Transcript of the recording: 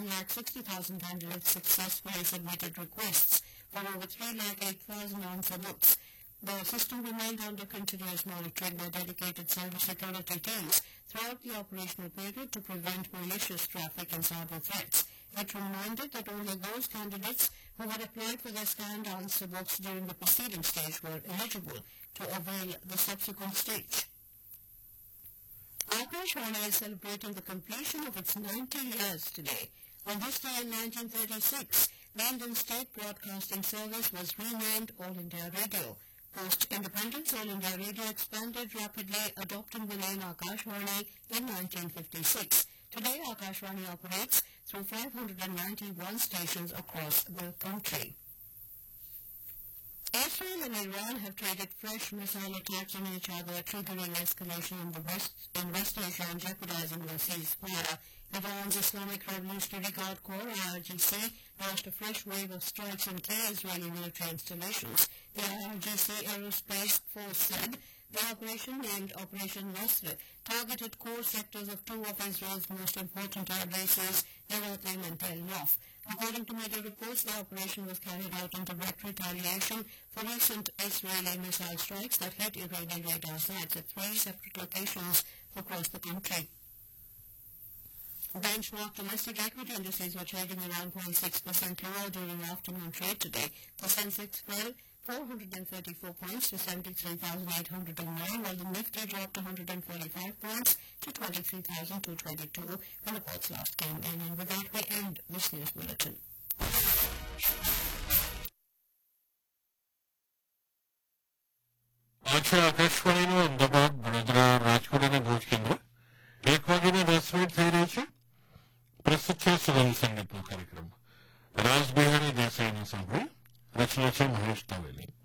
1,60,000 candidates successfully submitted requests for over 3,08,000 answer books. The system remained under continuous monitoring by dedicated cybersecurity teams throughout the operational period to prevent malicious traffic and cyber threats. It reminded that only those candidates who had applied for their scanned answer books during the preceding stage were eligible to avail the subsequent stage. Akashvani is celebrating the completion of its 90 years today. On this day in 1936, the Indian State Broadcasting Service was renamed All India Radio. Post-independence, All India Radio expanded rapidly, adopting the name Akashvani in 1956. Today, Akashvani operates through 591 stations across the country. Israel and Iran have traded fresh missile attacks on each other, triggering escalation in West Asia and jeopardizing the ceasefire. Iran's Islamic Revolutionary Guard Corps, IRGC, launched a fresh wave of strikes on key Israeli military installations. The IRGC Aerospace Force said the operation, named Operation Nasr, targeted core sectors of two of Israel's most important air bases, Nevatim and Tel Nof. According to media reports, the operation was carried out in direct retaliation for recent Israeli missile strikes that hit Iranian radar sites at three separate locations across the country. Benchmark domestic equity indices were trading around 0.6% lower during afternoon trade today. The Sensex fell 434 points to 73,809, while the Nifty dropped 145 points to 23,222 when reports last came in. And with that, we end this news bulletin. अच्छा आकाशवाणी નું અમદાવાદ વડોદરા રાજકોટ અને ભુજ કેન્દ્ર 1:10 થઈ રહી છે. પ્રસ્તુત છે સુગમ સંગીતનો કાર્યક્રમ. રાજબિહારી દેસાઈનો સાંભળો, રચના છે મહેશ દવેની.